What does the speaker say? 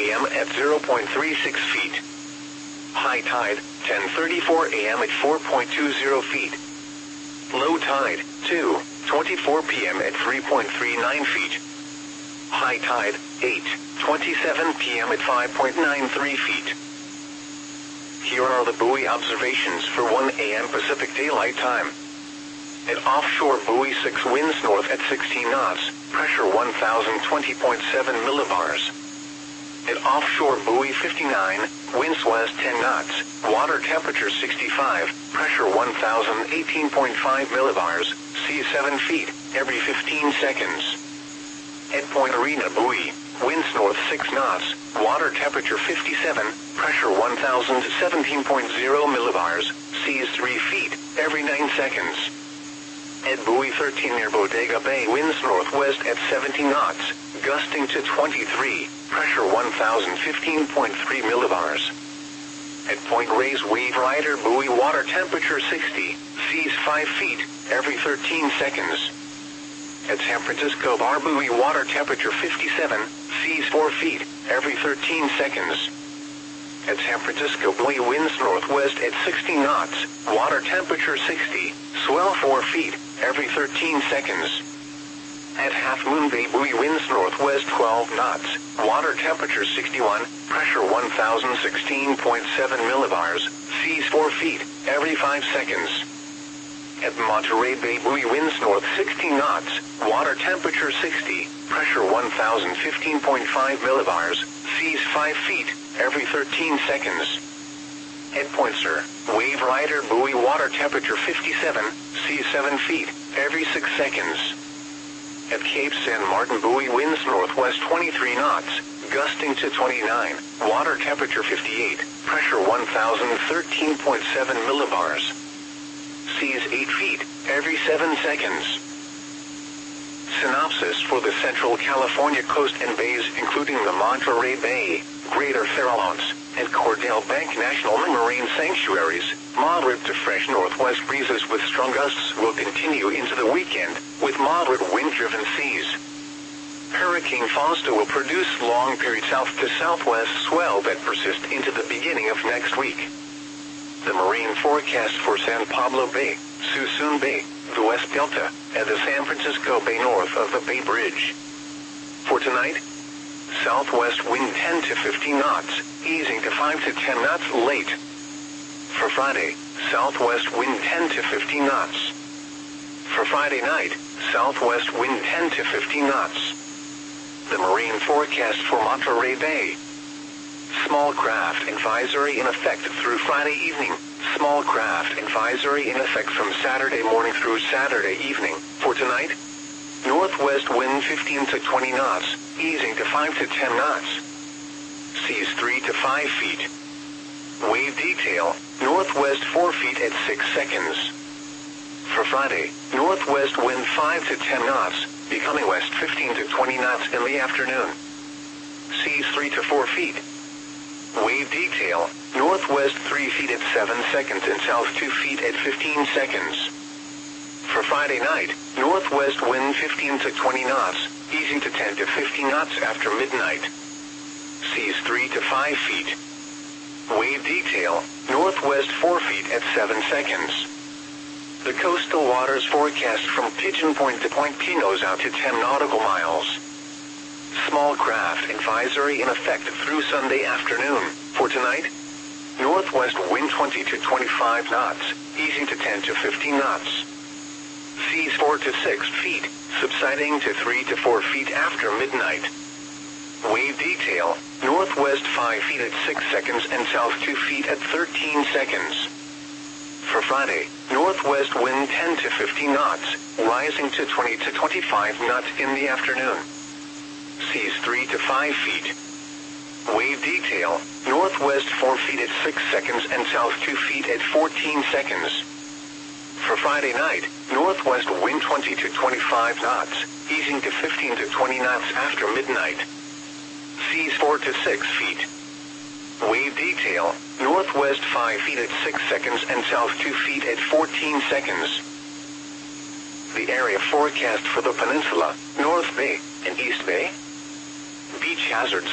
a.m. at 0.36 feet. High tide, 10:34 a.m. at 4.20 feet. Low tide, 2:24 p.m. at 3.39 feet. High tide, 8:27 p.m. at 5.93 feet. Here are the buoy observations for 1 a.m. Pacific Daylight Time. At offshore buoy 6, winds north at 16 knots, pressure 1020.7 millibars. At offshore buoy 59, winds west 10 knots, water temperature 65, pressure 1018.5 millibars, seas 7 feet, every 15 seconds. At Point Arena buoy, winds north 6 knots, water temperature 57, pressure 1017.0 millibars, seas 3 feet, every 9 seconds. At buoy 13 near Bodega Bay, winds northwest at 17 knots, gusting to 23, pressure 1015.3 millibars. At Point Reyes Wave Rider buoy, water temperature 60, seas 5 feet, every 13 seconds. At San Francisco Bar buoy, water temperature 57, seas 4 feet, every 13 seconds. At San Francisco buoy, winds northwest at 60 knots, water temperature 60, swell 4 feet, every 13 seconds. At Half Moon Bay buoy, winds northwest 12 knots, water temperature 61, pressure 1016.7 millibars, seas 4 feet, every 5 seconds. At Monterey Bay buoy, winds north 16 knots, water temperature 60, pressure 1015.5 millibars, seas 5 feet, every 13 seconds. At Point Sur, Wave Rider buoy, water temperature 57, seas 7 feet, every 6 seconds. At Cape San Martin buoy, winds northwest 23 knots, gusting to 29, water temperature 58, pressure 1013.7 millibars. Seas 8 feet, every 7 seconds. Synopsis for the Central California coast and bays, including the Monterey Bay, Greater Farallones, and Cordell Bank National Marine Sanctuaries. Moderate to fresh northwest breezes with strong gusts will continue into the weekend, with moderate wind-driven seas. Hurricane Fausto will produce long-period south to southwest swell that persist into the beginning of next week. The marine forecast for San Pablo Bay, Suisun Bay, the West Delta, and the San Francisco Bay north of the Bay Bridge. For tonight, southwest wind 10 to 15 knots, easing to 5 to 10 knots late. For Friday, southwest wind 10 to 15 knots. For Friday night, southwest wind 10 to 15 knots. The marine forecast for Monterey Bay. Small craft advisory in effect through Friday evening. Small craft advisory in effect from Saturday morning through Saturday evening. For tonight, northwest wind 15 to 20 knots, easing to 5 to 10 knots. Seas 3 to 5 feet. Wave detail, northwest 4 feet at 6 seconds. For Friday, northwest wind 5 to 10 knots, becoming west 15 to 20 knots in the afternoon. Seas 3 to 4 feet. Wave detail, northwest 3 feet at 7 seconds and south 2 feet at 15 seconds. For Friday night, northwest wind 15 to 20 knots, easing to 10 to 15 knots after midnight. Seas 3 to 5 feet. Wave detail, northwest 4 feet at 7 seconds. The coastal waters forecast from Pigeon Point to Point Pinos out to 10 nautical miles. Small craft advisory in effect through Sunday afternoon. For tonight, northwest wind 20 to 25 knots, easing to 10 to 15 knots. Seas 4 to 6 feet, subsiding to 3 to 4 feet after midnight. Wave detail, northwest 5 feet at 6 seconds and south 2 feet at 13 seconds. For Friday, northwest wind 10 to 15 knots, rising to 20 to 25 knots in the afternoon. Seas 3 to 5 feet. Wave detail, northwest 4 feet at 6 seconds and south 2 feet at 14 seconds. For Friday night, northwest wind 20 to 25 knots, easing to 15 to 20 knots after midnight. Seas 4 to 6 feet. Wave detail, northwest 5 feet at 6 seconds and south 2 feet at 14 seconds. The area forecast for the peninsula, North Bay, and East Bay. Beach hazards